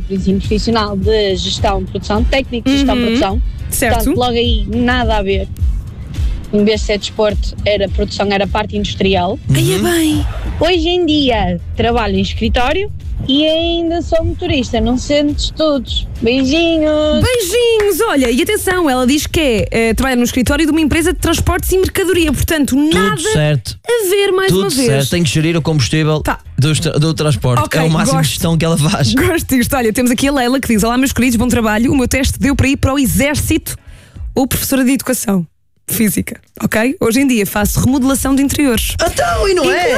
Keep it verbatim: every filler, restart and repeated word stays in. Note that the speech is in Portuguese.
para ensino profissional de gestão de produção, técnico de gestão de Uhum. produção. Certo. Portanto, logo aí, nada a ver. Em vez de ser desporto, era produção, era parte industrial. Aí é bem. Hoje em dia, trabalho em escritório e ainda sou motorista num centro de estudos. Beijinhos! Beijinhos! Olha, e atenção, ela diz que é eh, trabalha no escritório de uma empresa de transportes e mercadoria. Portanto, nada Tudo certo. a ver mais Tudo uma vez. certo. Tem que gerir o combustível Tá. do, tra- do transporte. Ok, é o máximo gosto. de gestão que ela faz. Gosto disto. Olha, temos aqui a Leila que diz: olá, meus queridos, bom trabalho. O meu teste deu para ir para o exército ou professora de educação física, ok? Hoje em dia faço remodelação de interiores. Então, e não é?